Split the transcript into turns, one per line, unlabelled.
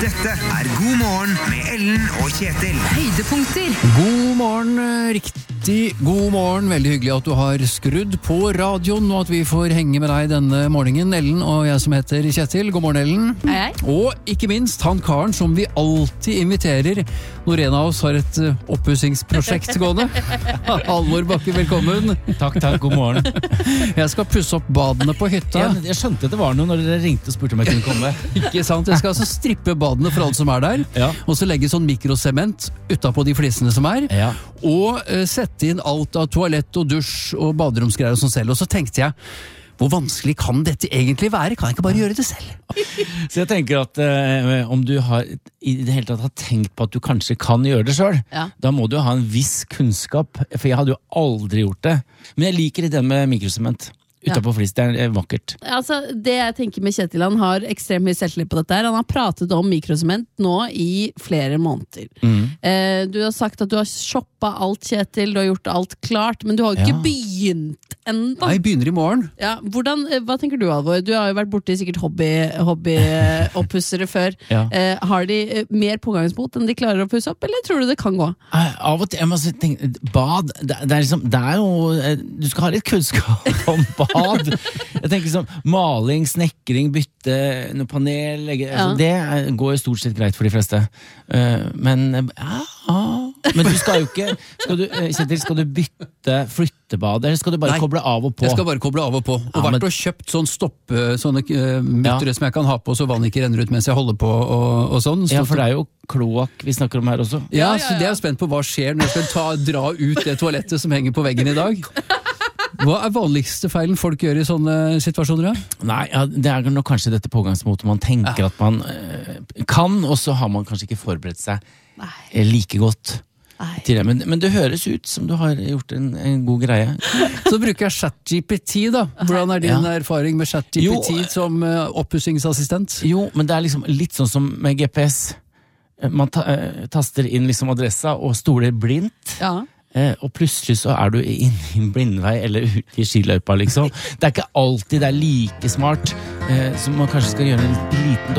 Dette God morgen med Ellen og Kjetil.
Høydepunkter.
God morgen, riktig god morgen. Veldig hyggelig at du har skrudd på radioen, og at vi får henge med deg denne morgenen. Ellen og jeg som heter Kjetil. God morgen, Ellen.
Hei.
Og ikke minst han karen som vi alltid inviterer når en av oss har et oppussingsprosjekt gående. Halvor Bakke, velkommen.
Takk, god morgen.
Jeg skal pusse opp badene på hytta.
Jeg skjønte at det var noe når dere ringte og spurte om jeg kunne komme.
Ikke sant? Jeg skal altså strippe badene for alle som er der,
Ja.
og så legge sånn mikrosement utapå de flisene som er,
Ja.
og sette inn alt av toalett og dusj og baderomsgreier og sånn selv. Og så tenkte jeg, hvor vanskelig kan dette egentlig være? Kan jeg ikke bare gjøre det selv?
Så jeg tenker at om du har i det hele tatt har tenkt på at du kanskje kan gjøre det selv,
Ja.
da må du ha en viss kunnskap, for jeg hadde jo aldri gjort det. Men jeg liker det med mikrosement. Utapå flis, det er vakkert.
Altså, det jeg tenker med Kjetil, han har ekstremt mye selvtillit på dette her. Han har pratet om mikrosement nå i flere måneder. Du har sagt at du har shoppa alt, Kjetil, du har gjort alt klart, men du har jo ikke
Ja.
begynt enda.
Jeg begynner i morgen.
Ja, hva tenker du, Alvor? Du har jo vært borti sikkert hobbyoppussere før.
Ja.
Har de mer pågangsmot enn de klarer å pusse opp, eller tror du det kan gå?
Av og til, jeg må tenke, bad, det er liksom, det er jo, du skal ha litt kunnskap om bad. Jeg tenker liksom, maling, snekring, bytte, noe panel, altså, det går jo stort sett greit for de fleste. Men du skal jo ikke, Kjetil, skal du bytte flyttebad, eller skal du bare
Nei.
koble av og på?
Jeg skal bare koble av og på. Og
Ja,
vært og kjøpt sånne muttere som jeg kan ha på så vann ikke renner ut mens jeg holder på og sånn.
Ja, for det er jo kloakk vi snakker om her også.
Ja, så det er jeg spent på hva skjer når jeg skal dra ut det toalettet som henger på veggen i dag. Hva er vanligste feilen folk gjør i sånne situasjoner? Da?
Nei, ja, det er nok kanskje dette pågangsmotet man tenker at man kan, og så har man kanskje ikke forberedt seg like godt til det. Men det høres ut som du har gjort en god greie.
Så bruker jeg ChatGPT da. Hvordan er din erfaring med ChatGPT som oppussingsassistent?
Jo, men det er liksom litt sånn som med GPS. Man taster inn liksom adressa og stoler blindt.
Ja.
Og plutselig så er du inne i en blindvei eller ute i skiløypa liksom. Det er ikke alltid det er like smart, så man kanskje skal gjøre en liten